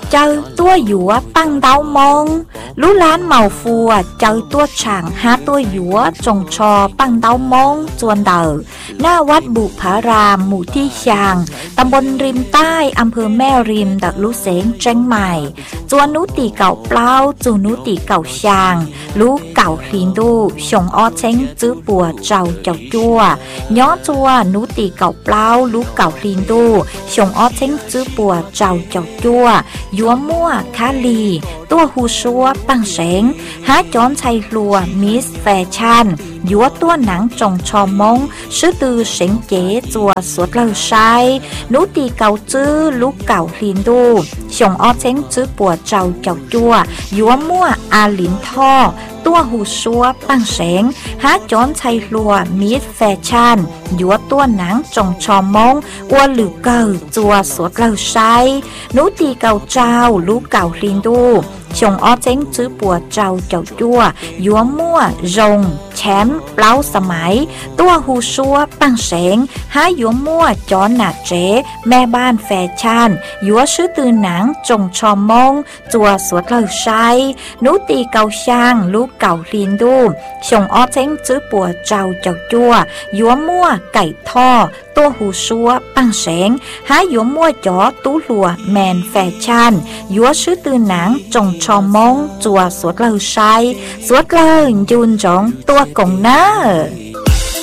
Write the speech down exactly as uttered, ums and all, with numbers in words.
เจอตัวหยัวปังเดามองรู้ล้านเมาฟัวเจอตัวช่างหาตัวหยัวจงชอปังเดามองจวนเดอหน้าวัดบุพารามหมู่ที่ชางตำบลริมใต้อำเภอแม่ริมดักลุเสงเจียงใหม่จวนนุตีเก่าเปล่าจูนุตีเก่าชางรู้เก่าลินดูชงอ้อเช้งจื้อปัวเจ้าเจ้าจัวย้อจัวนุตีเก่าเปล่ารู้เก่าลินดูชงอ้อเช้งจื้อปัวเจ้าเจ้าจัวยัวมั่วคาลีตัวหูชัวปังเสงหาจอนชัยลัวมิสแฟชั่นยัวตัวหนังจงชอมงชื่อตือเสงเก๋จัวสวดเลอใช้นุตีเก่าจื้อลูกเก่าลินดูชงอ้อเช้งจื้อปัวเจ้าเจ้าจัวยัวมั่วอาลินท่อตัวหูชัวปังเสงหาจอนชัยลัวมิสแฟชั่นยัวตัวหนังจงชอมงอัวหรือเก่าจัวสวดเลอใช้นุตีเก่าเจ้าลูกเก่าลินดูชงอ้อเจ้งจื้อปัวเจ้าเจ้าจัวยัวมั่วรงแชมป์เปล่าสมัยตัวหูชัวปังเสงหายัวมั่วจอนหนาเจแม่บ้านแฟชั่นยัวชื่อตือหนังจงชอมงจัวสวดเลอใช้นุตีเก่าช่างลูกเก่าลินดูชงอ้อเจ้งจื้อปัวเจ้าเจ้าจัวยัวมั่วไก่ท่อตัวหูชัวปังเสงหายัวมั่วจอตู้หลัวแมนแฟชั่นยัวชื่อตือหนังจงชอมงจัวสวดเลอใช้สวดเลอยุนจงตัวกงเนอ